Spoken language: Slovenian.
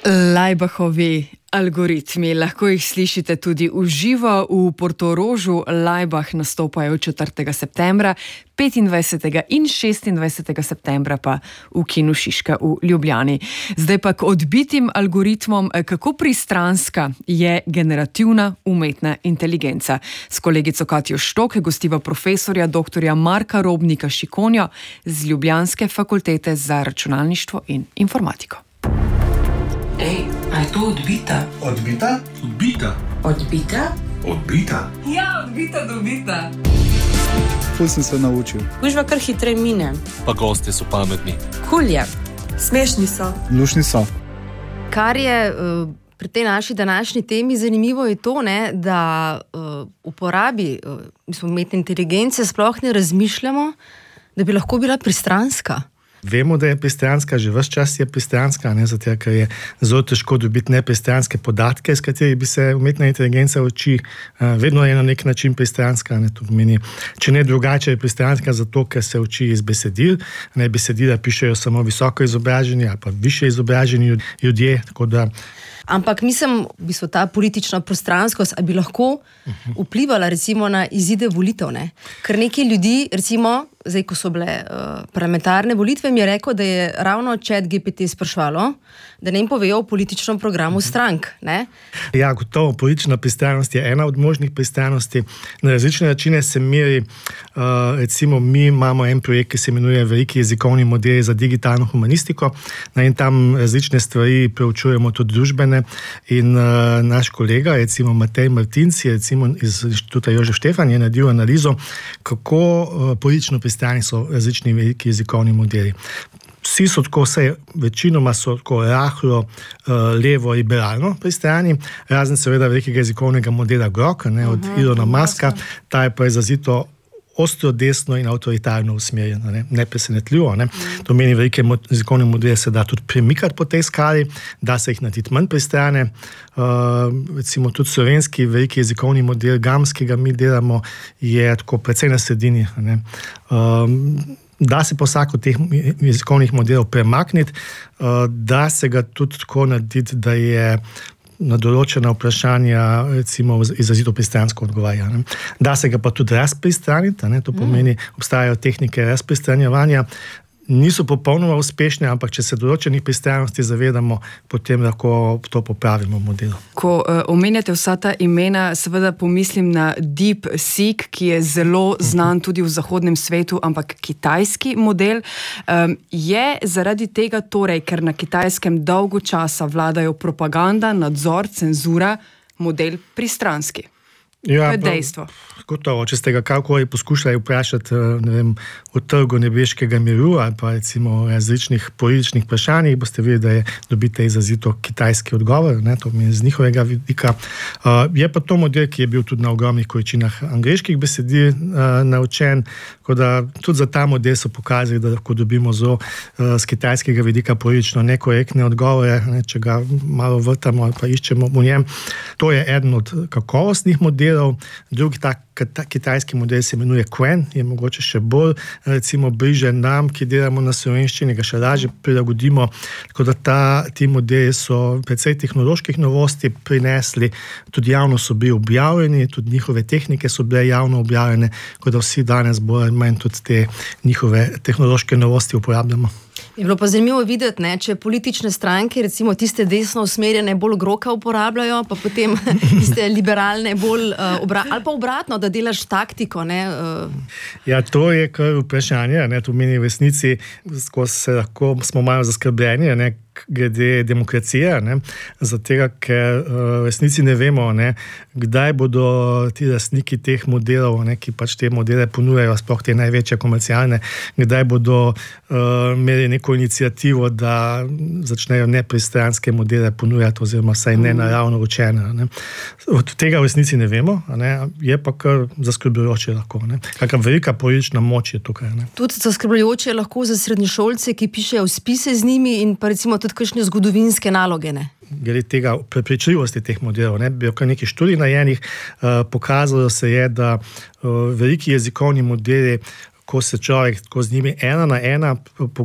Laibachovi algoritmi, lahko jih slišite tudi v živo. V Portorožu Laibach nastopajo 4. septembra, 25. in 26. septembra pa v Kinu Šiška v Ljubljani. Zdaj pa k odbitim algoritmom, kako pristranska je generativna umetna inteligenca. S kolegico Katjo Štok gostiva profesorja dr. Marka Robnika Šikonjo z Ljubljanske fakultete za računalništvo in informatiko. Ej, a je to odbita? Odbita? Odbita? Odbita? Odbita? Ja, odbita, dobita. Ful sem se naučil. Gužva kar hitrej mine. Pa gosti so pametni. Kul je. Smešni so. Lušni so. Kar je pri tej naši današnji temi zanimivo je to, da uporabi umetne inteligence sploh ne razmišljamo, da bi lahko bila pristranska. Vemo, da je pristranska, že ves čas je pristranska, zato ker je zelo težko dobiti nepristranske podatke, s katerih bi se umetna inteligenca uči. Vedno je na nek način pristranska. To pomeni, če ne drugače, je pristranska zato, ker se uči iz besedil. Besedila pišejo samo visoko izobraženi ali pa više izobraženi ljudje. Ampak mislim, v bistvu ta politična prostranskost, a bi lahko vplivala recimo na izide volitev, ne? Ker nekaj ljudi, recimo, zdaj, ko so bile parlamentarne volitve, mi je rekel, da je ravno ChatGPT sprašvalo, da ne jim povejo o političnem programu strank, ne? Ja, gotovo, politična pristranost je ena od možnih pristranosti. Na različne načine se meri, recimo, mi imamo en projekt, ki se imenuje Veliki jezikovni modeli za digitalno humanistiko, in tam različne stvari preučujemo tudi družbene. In naš kolega, recimo Matej Martinc, recimo iz Inštituta Jožef Štefan, je naredil analizo, kako politično pristrani so različni veliki jezikovni modeli. Vsi so tako, večinoma so tako rahlo levo-liberalno pristrani, razen seveda velikega jezikovnega modela Grok, od Ilona Muska, ta je pa izrazito ostro desno in avtoritarno usmerjeno, nepresenetljivo. To meni, velike jezikovne modele se da tudi premikati po tej skali, da se jih narediti manj pristrane. Recimo tudi slovenski veliki jezikovni model GAMS, ki ga mi delamo, je tako precej na sredini. Da se pa vsako teh jezikovnih modelov premakniti, da se ga tudi tako narediti, da je na določena vprašanja recimo izrazito pristransko odgovarja. Da se ga pa tudi razpristraniti, to pomeni, obstajajo tehnike razpristranjevanja, niso popolnoma uspešne, ampak če se določenih pristranosti zavedamo, potem lahko to popravimo v modelu. Ko omenjate vsa ta imena, seveda pomislim na DeepSeek, ki je zelo znan tudi v zahodnem svetu, ampak kitajski model. Je zaradi tega torej, ker na Kitajskem dolgo časa vladajo propaganda, nadzor, cenzura, model pristranski? Ja, to je dejstvo. Gotovo, če ste ga kakorkoli poskušali vprašati, o trgu nebeškega miru ali pa recimo različnih političnih vprašanjih, boste videli, da dobite izrazito kitajski odgovor, to pomeni z njihovega vidika. Je pa to model, ki je bil tudi na ogromnih količinah angleških besedil naučen, tako da tudi za ta model so pokazali, da lahko dobimo zelo z kitajskega vidika politično nekorektne odgovore, če ga malo vrtamo ali pa iščemo v njem. To je eden od kakovostnih modelov. Drugi tak kitajski model se imenuje Qwen, je mogoče še bolj recimo bliže nam, ki delamo na slovenščini, ga še lažje prilagodimo, tako da ti modeli so precej tehnoloških novosti prinesli, tudi javno so bili objavljeni, tudi njihove tehnike so bile javno objavljene, tako da vsi danes bolj ali manj tudi te njihove tehnološke novosti uporabljamo. Je bilo pa zanimivo videti, če politične stranke, recimo tiste desno usmerjene, bolj Groka uporabljajo, pa potem tiste liberalne bolj ali pa obratno, da delaš taktiko, Ja, to je kar vprašanje, to meni v resnici, smo malo zaskrbljeni, glede demokracije, zato ker v resnici ne vemo, kdaj bodo ti lastniki teh modelov, ki pač te modele ponujajo, sploh te največje komercialne, kdaj bodo imeli neko inicijativo, da začnejo nepristranske modele ponujati, oziroma vsaj nenaravno učene. Od tega v resnici ne vemo, je pa kar zaskrbljujoče lahko. Kakšna velika politična moč je tukaj. Tudi zaskrbljujoče je lahko za srednješolce, ki pišejo spise z njimi in pa recimo tudi kakšne zgodovinske naloge, Glede tega prepričljivosti teh modelov, bi kar nekaj študij narejenih, pokazalo se je, da veliki jezikovni modeli, ko se človek z njimi ena na ena